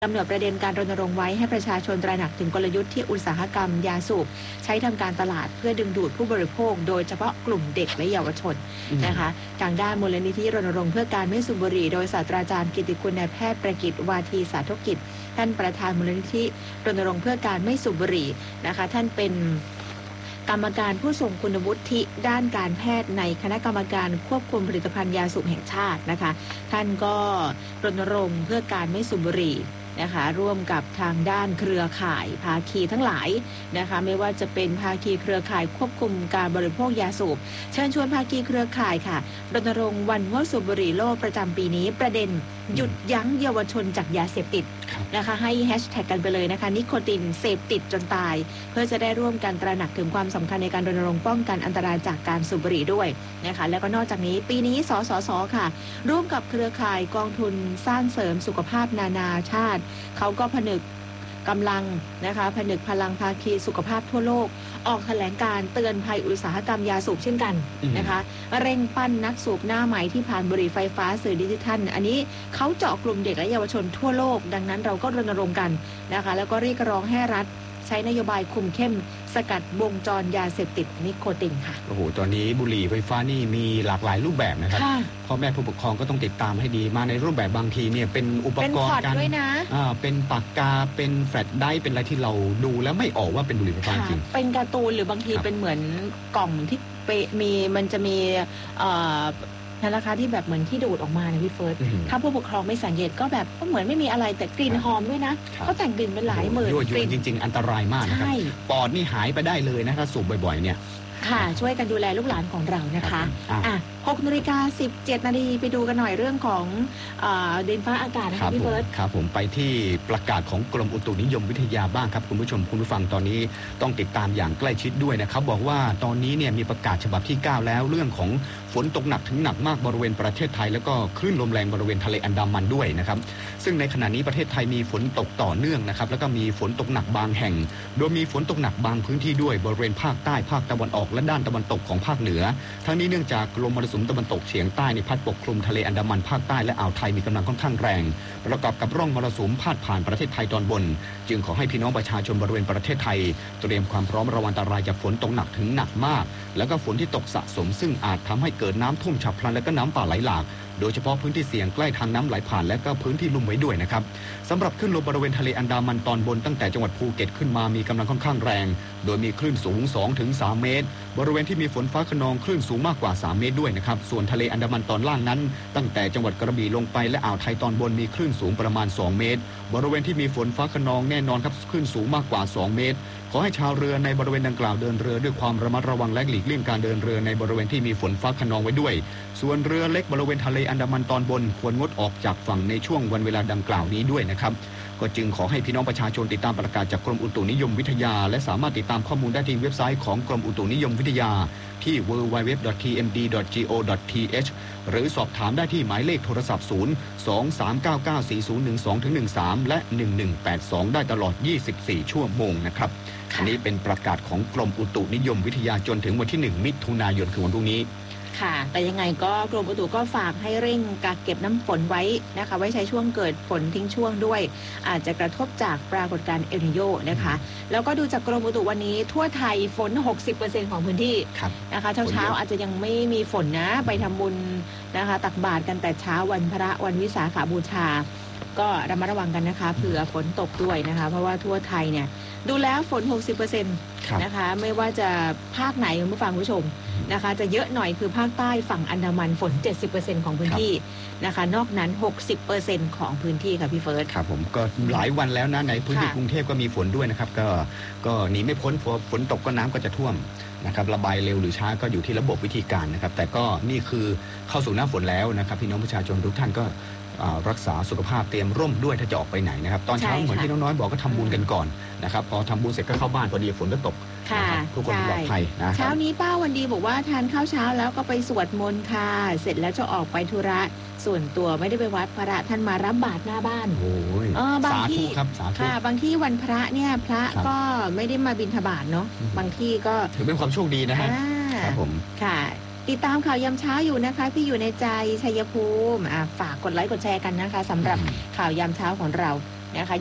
กำหนดประเด็นการรณรงค์ไว้ให้ประชาชนตระหนักถึงกลยุทธ์ที่อุตสาหกรรมยาสูบใช้ทำการตลาดเพื่อดึงดูดผู้บริโภคโดยเฉพาะกลุ่มเด็กและเยาวชนนะคะทางด้านมูลนิธิรณรงค์เพื่อการไม่สูบบุหรี่โดยศาสตราจารย์กิติคุณนายแพทย์ประกิตวาทีสาธุกิจท่านประธานมูลนิธิรณรงค์เพื่อการไม่สูบบุหรี่นะคะท่านเป็นกรรมการผู้ทรงคุณวุฒิด้านการแพทย์ในคณะกรรมการควบคุมผลิตภัณฑ์ยาสูบแห่งชาตินะคะท่านก็รณรงค์เพื่อการไม่สูบบุหรี่นะคะร่วมกับทางด้านเครือข่ายภาคีทั้งหลายนะคะไม่ว่าจะเป็นภาคีเครือข่ายควบคุมการบริโภคยาสูบเชิญชวนภาคีเครือข่ายค่ะรณรงค์วันงดสูบบุหรี่โลกประจำปีนี้ประเด็นหยุดยั้งเยาวชนจากยาเสพติดนะคะให้แฮชแท็กกันไปเลยนะคะนิโคตินเสพติดจนตายเพื่อจะได้ร่วมกันตระหนักถึงความสำคัญในการรณรงค์ป้องกันอันตรายจากการสูบบุหรี่ด้วยนะคะแล้วก็นอกจากนี้ปีนี้สสสค่ะร่วมกับเครือข่ายกองทุนสร้างเสริมสุขภาพนานาชาติเขาก็ผนึกกำลังนะคะผนึกพลังภาคีสุขภาพทั่วโลกออกแถลงการเตือนภัยอุตสาหกรรมยาสูบเช่นกันนะคะเร่งปั้นนักสูบหน้าใหม่ที่ผ่านบุหรี่ไฟฟ้าสื่อดิจิทัลอันนี้เขาเจาะกลุ่มเด็กและเยาวชนทั่วโลกดังนั้นเราก็รณรงค์กันนะคะแล้วก็เรียกร้องให้รัฐใช้นโยบายคุมเข้มสกัดวงจรยาเสพติดนิโคตินค่ะโอ้โหตอนนี้บุหรี่ไฟฟ้านี่มีหลากหลายรูปแบบนะครับพ่อแม่ผู้ปกครองก็ต้องติดตามให้ดีมาในรูปแบบบางทีเนี่ยเป็นอุปกรณ์การเป็นปากกาเป็นแฟลชไดรฟ์เป็นอะไรที่เราดูแล้วไม่ออกว่าเป็นบุหรี่ไฟฟ้าจริงเป็นการ์ตูนหรือบางทีเป็นเหมือนกล่องที่มันจะมีนะคะที่แบบเหมือนที่ดูดออกมานะพี่เฟิร์สถ้าผู้ปกครองไม่สังเกตก็แบบก็เหมือนไม่มีอะไรแต่กลิ่นหอมด้วยนะเขาแต่งกลิ่นเป็นหลายหมื่นกลิ่นจริงๆอันตรายมากนะครับปอดนี่หายไปได้เลยนะถ้าสูบบ่อยๆเนี่ยค่ะช่วยกันดูแลลูกหลานของเรานะคะ6:17 น.ไปดูกันหน่อยเรื่องของดินฟ้าอากาศนะคะพี่เฟิร์สครับผมไปที่ประกาศของกรมอุตุนิยมวิทยาบ้างครับคุณผู้ชมคุณผู้ฟังตอนนี้ต้องติดตามอย่างใกล้ชิดด้วยนะครับบอกว่าตอนนี้เนี่ยมีประกาศฉบับที่9แล้วเรื่องของฝนตกหนักถึงหนักมากบริเวณประเทศไทยแล้วก็คลื่นลมแรงบริเวณทะเลอันดามันด้วยนะครับซึ่งในขณะนี้ประเทศไทยมีฝนตกต่อเนื่องนะครับแล้วก็มีฝนตกหนักบางแห่งโดยมีฝนตกหนักบางพื้นที่ด้วยบริเวณภาคใต้ภาคตะวันออกและด้านตะวันตกของภาคเหนือทั้งนี้เนื่องจากลมมรสุมตะวันตกเฉียงใต้ในพัดปกคลุมทะเลอันดามันภาคใต้และอ่าวไทยมีกำลังค่อนข้างแรงประกอบกับร่องมรสุมพาดผ่านประเทศไทยตอนบนจึงขอให้พี่น้องประชาชนบริเวณประเทศไทยเตรียมความพร้อมระวังอันตรายจากฝนตกหนักถึงหนักมากแล้วก็ฝนที่ตกสะสมซึ่งอาจทำให้เกิดน้ำท่วมฉับพลันและก็น้ำป่าไหลหลากโดยเฉพาะพื้นที่เสี่ยงใกล้ทางน้ำไหลผ่านและก็พื้นที่ลุ่มไว้ด้วยนะครับสำหรับคลื่นลมบริเวณทะเลอันดามันตอนบนตั้งแต่จังหวัดภูเก็ตขึ้นมามีกำลังค่อนข้างแรงโดยมีคลื่นสูง 2-3 เมตรบริเวณที่มีฝนฟ้าคะนองคลื่นสูงมากกว่า3 เมตรด้วยนะครับส่วนทะเลอันดามันตอนล่างนั้นตั้งแต่จังหวัดกระบี่ลงไปและอ่าวไทยตอนบนมีคลื่นสูงประมาณ2 เมตรบริเวณที่มีฝนฟ้าคะนองแน่นอนครับคลื่นสูงมากกว่า2 เมตรขอให้ชาวเรือในบริเวณดังกล่าวเดินเรือด้วยความระมัดระวังและหลีกเลี่ยงการเดินเรือในบริเวณที่มีฝนฟ้าคะนองไว้ด้วยส่วนเรือเล็กบริเวณทะเลอันดามันตอนบนควรงดออกจากฝั่งในช่วงวันเวลาดังกล่าวนี้ด้วยนะครับก็จึงขอให้พี่น้องประชาชนติดตามประกาศจากกรมอุตุนิยมวิทยาและสามารถติดตามข้อมูลได้ที่เว็บไซต์ของกรมอุตุนิยมวิทยาที่ www.tmd.go.th หรือสอบถามได้ที่หมายเลขโทรศัพท์023994012-13และ1182ได้ตลอด24ชั่วโมงนะครับอันนี้เป็นประกาศของกรมอุตุนิยมวิทยาจนถึงวันที่1มิถุนายนคือวันพรุ่งนี้ค่ะแต่ยังไงก็กรมอุตุก็ฝากให้เร่งกักเก็บน้ำฝนไว้นะคะไว้ใช้ช่วงเกิดฝนทิ้งช่วงด้วยอาจจะกระทบจากปรากฏการณ์เอลนิโญนะคะแล้วก็ดูจากกรมอุตุวันนี้ทั่วไทยฝน 60% ของพื้นที่นะคะเช้าอาจจะยังไม่มีฝนนะไปทำบุญนะคะตักบาตรกันแต่เช้าวันพระวันวิสาขบูชาก็ระมัดระวังกันนะคะเผื่อฝนตกด้วยนะคะเพราะว่าทั่วไทยเนี่ยดูแล้วฝน 60% นะคะไม่ว่าจะภาคไหนคุณผู้ฟังผู้ชมนะคะจะเยอะหน่อยคือภาคใต้ฝั่งอันดามันฝน 70% ของพื้นที่นะคะนอกนั้น 60% ของพื้นที่ค่ะพี่เฟิร์สครับผมก็หลายวันแล้วนะในพื้นที่กรุงเทพก็มีฝนด้วยนะครับก็หนีไม่พ้นฝนตกก็น้ำก็จะท่วมนะครับระบายเร็วหรือช้าก็อยู่ที่ระบบวิธีการนะครับแต่ก็นี่คือเข้าสู่หน้าฝนแล้วนะครับพี่น้องประชาชนทุกท่านก็รักษาสุขภาพเตรียมร่มด้วยถ้าจะออกไปไหนนะครับตอนเช้าเหมือนที่น้องน้อยบอกก็ทำบุญกันก่อนนะครับพอทำบุญเสร็จก็เข้าบ้านพอดีฝนก็ตกทุกคนปลอดภัยนะเช้านี้ป้าวันดีบอกว่าทานข้าวเช้าแล้วก็ไปสวดมนต์ค่ะเสร็จแล้วจะออกไปธุระส่วนตัวไม่ได้ไปวัดพระท่านมารับบาตรหน้าบ้านโอ้ยบางที่ค่ะบางที่วันพระเนี่ยพระก็ไม่ได้มาบิณฑบาตเนาะบางที่ก็ถือเป็นความโชคดีนะฮะครับผมค่ะติดตามข่าวยามเช้าอยู่นะคะพี่อยู่ในใจชัยภูมิฝากกดไลค์กดแชร์กันนะคะสำหรับข่าวยามเช้าของเรานะคะ